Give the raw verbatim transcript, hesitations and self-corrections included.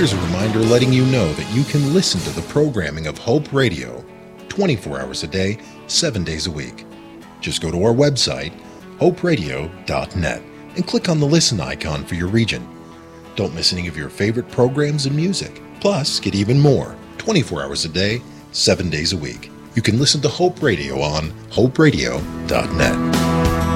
here's a reminder letting you know that you can listen to the programming of Hope Radio twenty-four hours a day, seven days a week. Just go to our website, hope radio dot net, and click on the listen icon for your region. Don't miss any of your favorite programs and music. Plus, get even more twenty-four hours a day, seven days a week. You can listen to Hope Radio on hope radio dot net.